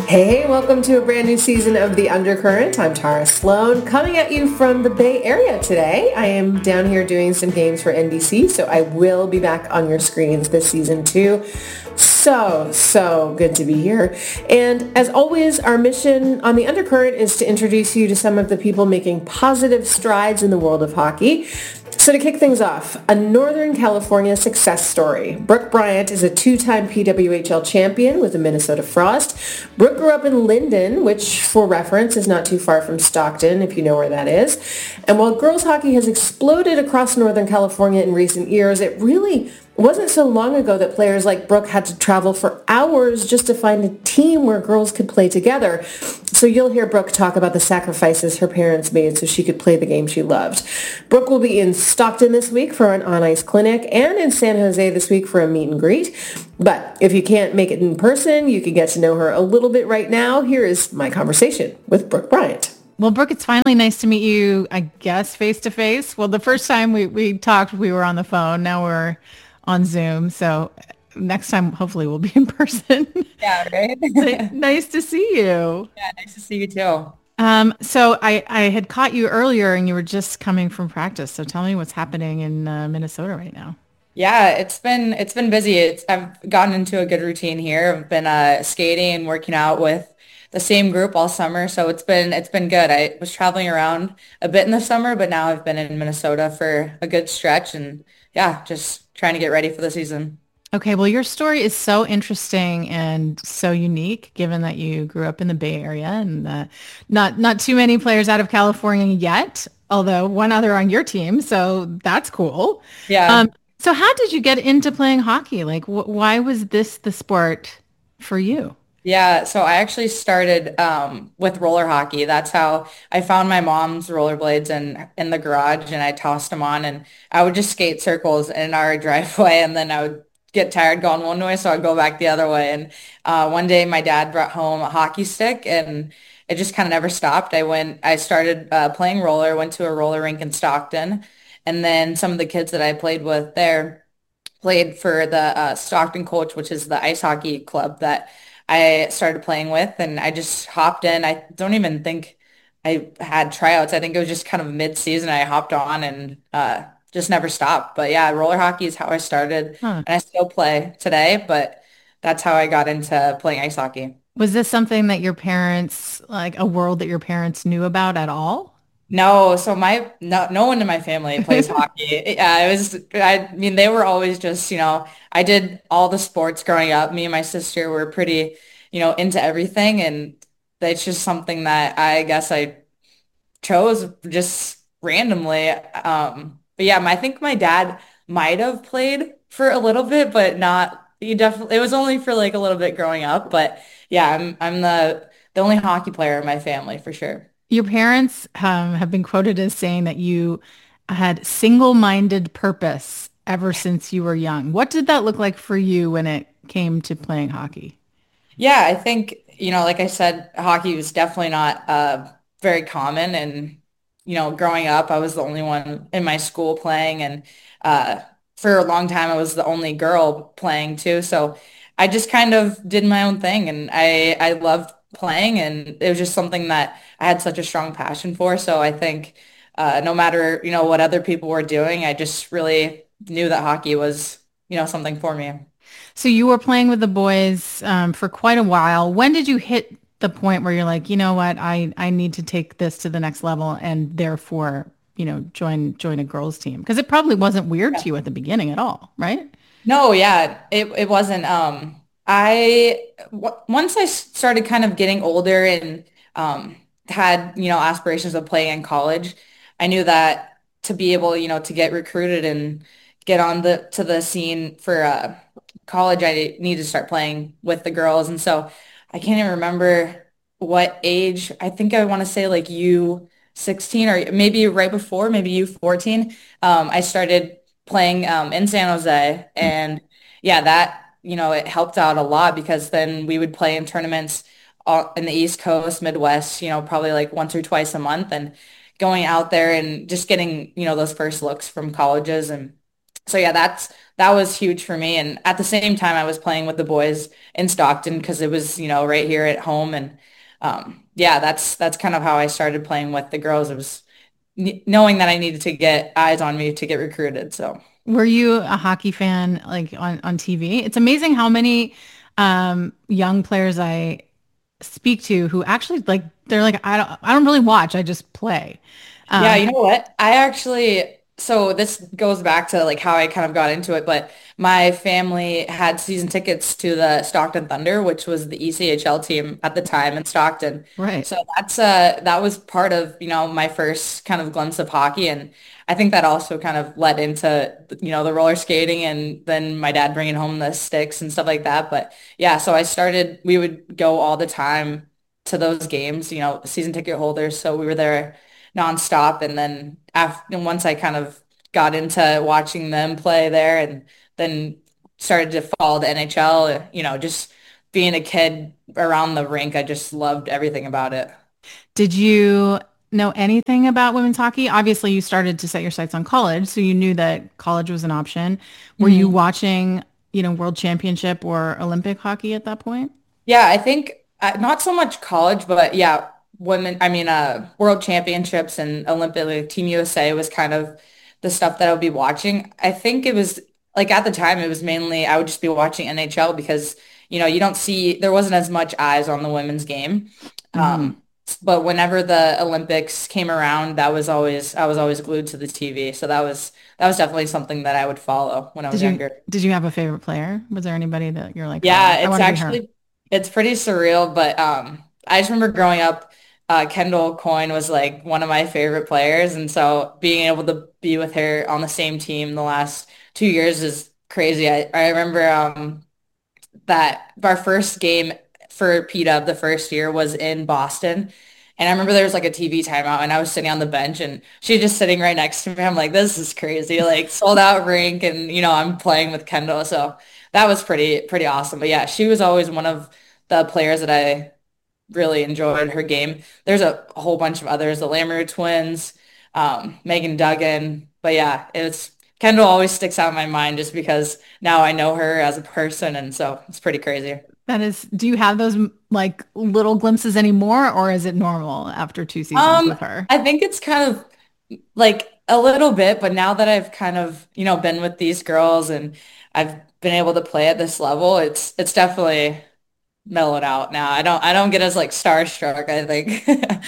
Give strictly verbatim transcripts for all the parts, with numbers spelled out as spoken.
Hey, hey, welcome to a brand new season of The Undercurrent. I'm Tara Sloan, coming at you from the Bay Area today. I am down here doing some games for N B C, so I will be back on your screens this season too. So, so good to be here. And as always, our mission on The Undercurrent is to introduce you to some of the people making positive strides in the world of hockey. So to kick things off, a Northern California success story. Brooke Bryant is a two-time P W H L champion with the Minnesota Frost. Brooke grew up in Linden, which, for reference, is not too far from Stockton, if you know where that is. And while girls hockey has exploded across Northern California in recent years, it really wasn't so long ago that players like Brooke had to travel for hours just to find a team where girls could play together. So you'll hear Brooke talk about the sacrifices her parents made so she could play the game she loved. Brooke will be in Stockton this week for an on-ice clinic and in San Jose this week for a meet and greet. But if you can't make it in person, you can get to know her a little bit right now. Here is my conversation with Brooke Bryant. Well, Brooke, it's finally nice to meet you, I guess, face-to-face. Well, the first time we, we talked, we were on the phone. Now we're on Zoom. So next time, hopefully, we'll be in person. Yeah, right? Nice to see you. Yeah, nice to see you too. Um, so I, I had caught you earlier and you were just coming from practice. So tell me what's happening in uh, Minnesota right now. Yeah, it's been it's been busy. It's I've gotten into a good routine here. I've been uh, skating and working out with the same group all summer. So it's been it's been good. I was traveling around a bit in the summer, but now I've been in Minnesota for a good stretch and yeah, just trying to get ready for the season. Okay, well, your story is so interesting and so unique, given that you grew up in the Bay Area and uh, not not too many players out of California yet, although one other on your team, so that's cool. Yeah. Um, so how did you get into playing hockey? Like, wh- why was this the sport for you? Yeah, so I actually started um, with roller hockey. That's how I found my mom's rollerblades in in the garage, and I tossed them on, and I would just skate circles in our driveway, and then I would get tired going one way, so I'd go back the other way. And uh, one day, my dad brought home a hockey stick, and it just kind of never stopped. I went, I started uh, playing roller, went to a roller rink in Stockton, and then some of the kids that I played with there played for the uh, Stockton Coach, which is the ice hockey club that I started playing with, and I just hopped in. I don't even think I had tryouts. I think it was just kind of mid-season. I hopped on and uh, just never stopped. But yeah, roller hockey is how I started, Huh. and I still play today, but that's how I got into playing ice hockey. Was this something that your parents, like a world that your parents knew about at all? No, so my no no one in my family plays hockey. Yeah, it was I mean they were always just, you know, I did all the sports growing up. Me and my sister were pretty, you know, into everything and it's just something that I guess I chose just randomly. Um, but yeah, my, I think my dad might have played for a little bit, but not he definitely it was only for like a little bit growing up, but yeah, I'm I'm the the only hockey player in my family for sure. Your parents um, have been quoted as saying that you had single-minded purpose ever since you were young. What did that look like for you when it came to playing hockey? Yeah, I think, you know, like I said, hockey was definitely not uh, very common. And, you know, growing up, I was the only one in my school playing. And uh, for a long time, I was the only girl playing too. So I just kind of did my own thing. And I, I loved playing. And it was just something that I had such a strong passion for. So I think uh, no matter, you know, what other people were doing, I just really knew that hockey was, you know, something for me. So you were playing with the boys um, for quite a while. When did you hit the point where you're like, you know what, I, I need to take this to the next level and therefore, you know, join join a girls team? Because it probably wasn't weird to you at the beginning at all, right? No, yeah, it it wasn't. Um, I w once I started kind of getting older and um had, you know, aspirations of playing in college, I knew that to be able, you know, to get recruited and get on the to the scene for uh college, I needed to start playing with the girls. And so I can't even remember what age. I think I want to say like U sixteen or maybe right before, maybe U fourteen. Um, I started playing um, in San Jose. And yeah, that, you know, it helped out a lot because then we would play in tournaments all in the East Coast, Midwest, you know, probably like once or twice a month and going out there and just getting, you know, those first looks from colleges. And so yeah, that's that was huge for me. And at the same time, I was playing with the boys in Stockton because it was, you know, right here at home. And um, yeah, that's that's kind of how I started playing with the girls. It was n- knowing that I needed to get eyes on me to get recruited. So. Were you a hockey fan like on, on T V? It's amazing how many um, young players I speak to who actually like they're like I don't I don't really watch. I just play. Yeah, Um, you know what? I actually, so this goes back to like how I kind of got into it, but my family had season tickets to the Stockton Thunder, which was the E C H L team at the time in Stockton. right. So that's uh that was part of, you know, my first kind of glimpse of hockey. And I think that also kind of led into, you know, the roller skating and then my dad bringing home the sticks and stuff like that. But yeah, so I started, we would go all the time to those games, you know, season ticket holders. So we were there nonstop. And then after once I kind of got into watching them play there and then started to follow the N H L, you know, just being a kid around the rink, I just loved everything about it. Did you know anything about women's hockey? Obviously, you started to set your sights on college, so you knew that college was an option. Were you Mhm. watching, you know, World Championship or Olympic hockey at that point? Yeah, I think uh, not so much college, but yeah, women, I mean, uh, world championships and Olympic, like Team U S A was kind of the stuff that I would be watching. I think it was like at the time, it was mainly, I would just be watching N H L because, you know, you don't see, there wasn't as much eyes on the women's game. Hmm. Um, but whenever the Olympics came around, that was always, I was always glued to the T V. So that was, that was definitely something that I would follow when I Did was you younger. did you have a favorite player? Was there anybody that you're like, oh, Yeah, I it's want to be her? actually it's pretty surreal, but um I just remember growing up, uh Kendall Coyne was like one of my favorite players, and so being able to be with her on the same team the last two years is crazy. I, I remember um that our first game for P-Dub the first year was in Boston. And I remember there was like a T V timeout and I was sitting on the bench and she was just sitting right next to me. I'm like, this is crazy. Like sold out rink and you know, I'm playing with Kendall. So that was pretty, pretty awesome. But yeah, she was always one of the players that I really enjoyed her game. There's a whole bunch of others, the Lamoureux twins, um, Megan Duggan. But yeah, it's Kendall always sticks out in my mind just because now I know her as a person, and so it's pretty crazy. That is, do you have those m- like little glimpses anymore, or is it normal after two seasons Um, with her? I think it's kind of like a little bit, but now that I've kind of, you know, been with these girls and I've been able to play at this level, it's it's definitely mellowed out now. I don't I don't get as like starstruck, I think.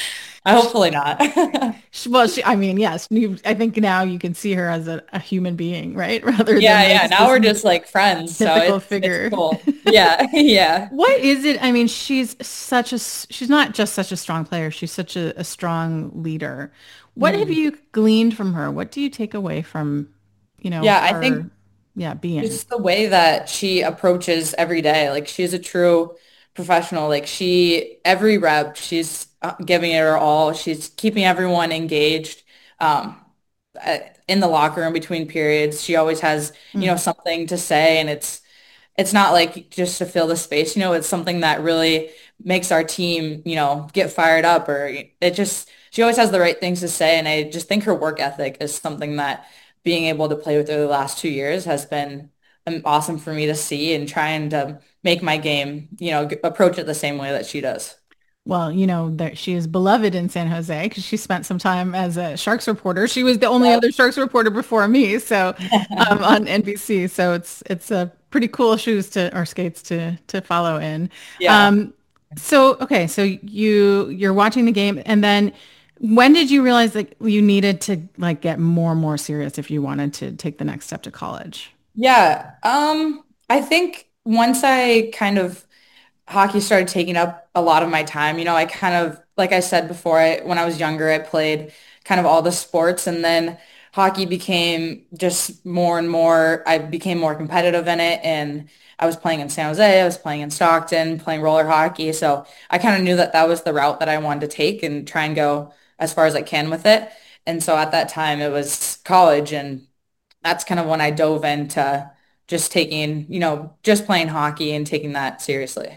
I hopefully not. Sh- Well, she, I mean, yes, you, I think now you can see her as a, a human being, right? Rather than Yeah, like yeah. Now this we're m- just like friends, so mythical it's it's figure. cool. Yeah, yeah. What is it? I mean, she's such a, s- she's not just such a strong player. She's such a, a strong leader. What have Mhm. you gleaned from her? What do you take away from, you know, Yeah, I think her, yeah, being? just the way that she approaches every day. Like she's a true professional. Like she, every rep, she's uh, giving it her all. She's keeping everyone engaged. Um, uh, in the locker room between periods, she always has, you know, Mm. something to say, and it's it's not like just to fill the space. You know, it's something that really makes our team, you know, get fired up. Or it just she always has the right things to say, and I just think her work ethic is something that being able to play with her the last two years has been um, awesome for me to see and trying to make my game, you know, g- approach it the same way that she does. Well, you know that she is beloved in San Jose because she spent some time as a Sharks reporter. She was the only Yep. other Sharks reporter before me, so um, on N B C. So it's it's a pretty cool shoes to or skates to to follow in. Yeah. Um, so okay, so you you're watching the game, and then when did you realize that you needed to like get more and more serious if you wanted to take the next step to college? Yeah. Um, I think once I kind of hockey started taking up a lot of my time. You know, I kind of, like I said before, I, when I was younger, I played kind of all the sports, and then hockey became just more and more, I became more competitive in it. And I was playing in San Jose, I was playing in Stockton, playing roller hockey. So I kind of knew that that was the route that I wanted to take and try and go as far as I can with it. And so at that time, it was college, and that's kind of when I dove into just taking, you know, just playing hockey and taking that seriously.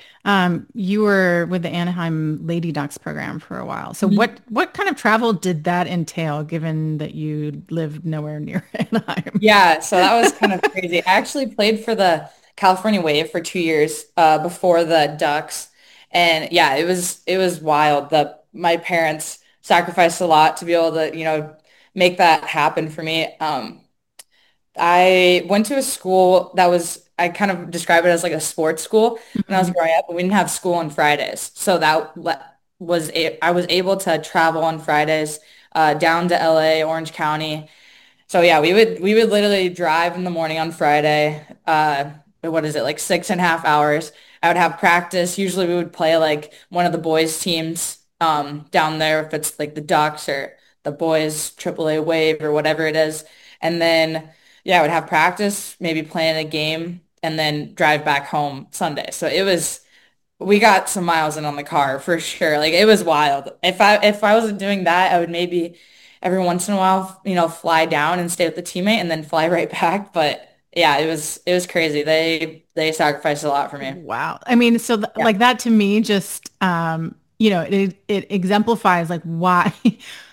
Um, you were with the Anaheim Lady Ducks program for a while. So Mhm. what what kind of travel did that entail, given that you lived nowhere near Anaheim? Yeah, so that was kind of crazy. I actually played for the California Wave for two years uh, before the Ducks, and yeah, it was it was wild. The my parents sacrificed a lot to be able to, you know, make that happen for me. Um, I went to a school that was, I kind of describe it as like a sports school when I was Mhm. growing up, but we didn't have school on Fridays. So that le- was, a, I was able to travel on Fridays uh, down to L A, Orange County. So yeah, we would, we would literally drive in the morning on Friday. Uh, what is it, like six and a half hours. I would have practice. Usually we would play like one of the boys teams um, down there, if it's like the Ducks or the boys triple A Wave or whatever it is. And then yeah, I would have practice, maybe playing a game, and then drive back home Sunday. So it was, we got some miles in on the car for sure. Like it was wild. If I if I wasn't doing that, I would maybe every once in a while, you know, fly down and stay with the teammate and then fly right back. But yeah, it was it was crazy. They they sacrificed a lot for me. Wow. I mean, so th Yeah. like that to me just um, you know, it it exemplifies like why